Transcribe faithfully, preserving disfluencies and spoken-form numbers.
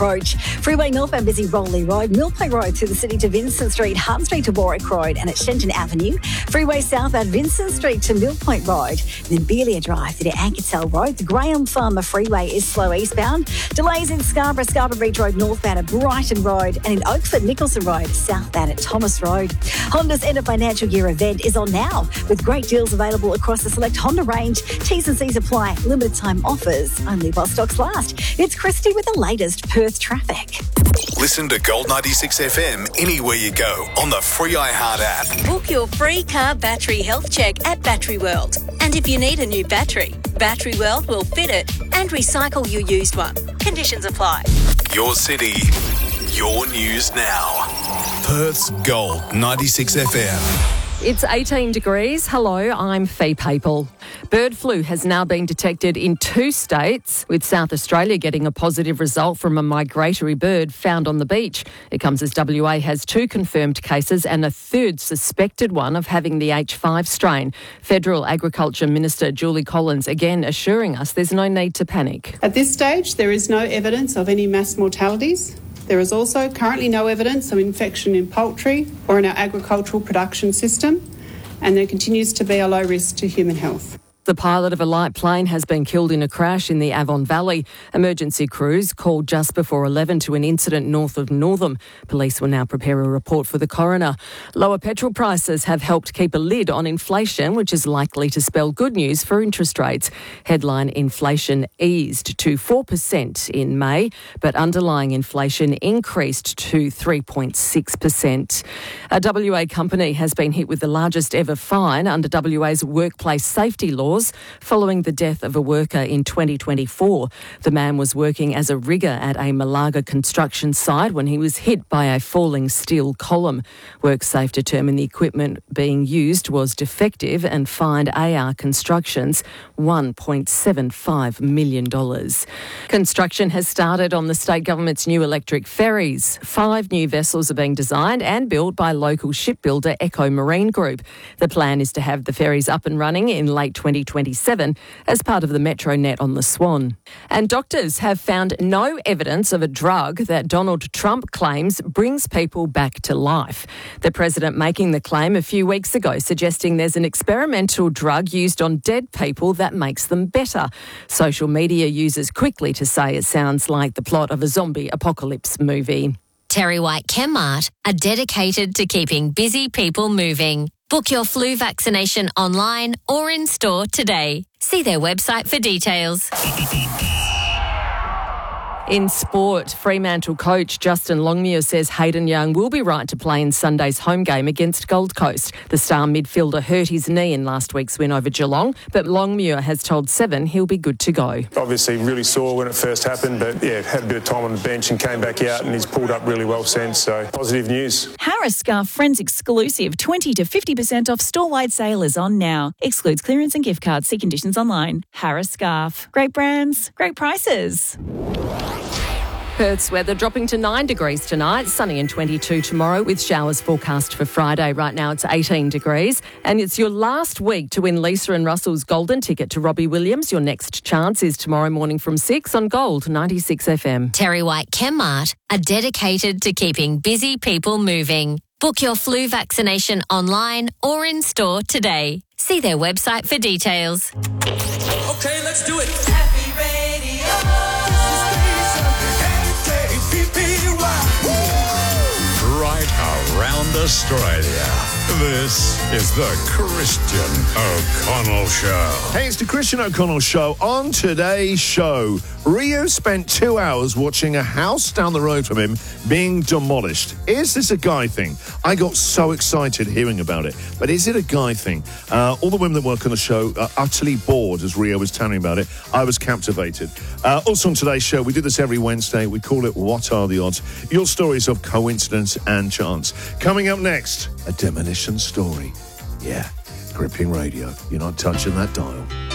approach. Freeway northbound busy Roley Road, Mill Point Road through the city to Vincent Street, Hunt Street to Warwick Road and at Shenton Avenue. Freeway southbound Vincent Street to Mill Point Road. Then Beelia Drive through to Ankertel Road. The Graham Farmer Freeway is slow eastbound. Delays in Scarborough, Scarborough Beach Road northbound at Brighton Road and in Oakford, Nicholson Road southbound at Thomas Road. Honda's end of financial year event is on now with great deals available across the select Honda range. T's and C's apply. Limited time offers only while stocks last. It's Christy with the latest Perth traffic. Listen to Gold ninety-six F M anywhere you go on the free iHeart app. Book your free car battery health check at Battery World. And if you need a new battery, Battery World will fit it and recycle your used one. Conditions apply. Your city, your news now. Perth's Gold ninety-six F M. It's eighteen degrees. Hello, I'm Fee Papel. Bird flu has now been detected in two states, with South Australia getting a positive result from a migratory bird found on the beach. It comes as W A has two confirmed cases and a third suspected one of having the H five strain. Federal Agriculture Minister Julie Collins again assuring us there's no need to panic. At this stage, there is no evidence of any mass mortalities. There is also currently no evidence of infection in poultry or in our agricultural production system, and there continues to be a low risk to human health. The pilot of a light plane has been killed in a crash in the Avon Valley. Emergency crews called just before eleven to an incident north of Northam. Police will now prepare a report for the coroner. Lower petrol prices have helped keep a lid on inflation, which is likely to spell good news for interest rates. Headline inflation eased to four percent in May, but underlying inflation increased to three point six percent. A W A company has been hit with the largest ever fine under W A's workplace safety law following the death of a worker in twenty twenty-four. The man was working as a rigger at a Malaga construction site when he was hit by a falling steel column. WorkSafe determined the equipment being used was defective and fined A R Constructions one point seven five million dollars. Construction has started on the state government's new electric ferries. Five new vessels are being designed and built by local shipbuilder Echo Marine Group. The plan is to have the ferries up and running in late twenty twenty-seven as part of the Metronet on the Swan. And doctors have found no evidence of a drug that Donald Trump claims brings people back to life. The president making the claim a few weeks ago, suggesting there's an experimental drug used on dead people that makes them better. Social media users quickly to say it sounds like the plot of a zombie apocalypse movie. Terry White Chemmart are dedicated to keeping busy people moving. Book your flu vaccination online or in store today. See their website for details. In sport, Fremantle coach Justin Longmuir says Hayden Young will be right to play in Sunday's home game against Gold Coast. The star midfielder hurt his knee in last week's win over Geelong, but Longmuir has told Seven he'll be good to go. Obviously really sore when it first happened, but yeah, had a bit of time on the bench and came back out and he's pulled up really well since, so positive news. Harris Scarf Friends exclusive twenty to fifty percent off store-wide sale is on now. Excludes clearance and gift cards. See conditions online. Harris Scarf. Great brands, great prices. Perth's weather dropping to nine degrees tonight, sunny and twenty-two tomorrow with showers forecast for Friday. Right now it's eighteen degrees and it's your last week to win Lisa and Russell's golden ticket to Robbie Williams. Your next chance is tomorrow morning from six on Gold ninety-six F M. Terry White Chemmart are dedicated to keeping busy people moving. Book your flu vaccination online or in store today. See their website for details. Okay, let's do it. Happy Radio. Right around Australia. This is the Christian O'Connell Show. Hey, it's the Christian O'Connell Show. On today's show, Rio spent two hours watching a house down the road from him being demolished. Is this a guy thing? I got so excited hearing about it. But is it a guy thing? Uh, all the women that work on the show are utterly bored, as Rio was telling me about it. I was captivated. Uh, also on today's show, we do this every Wednesday. We call it What Are the Odds? Your stories of coincidence and chance. Coming up next, a demolition story. Yeah, gripping radio. You're not touching that dial.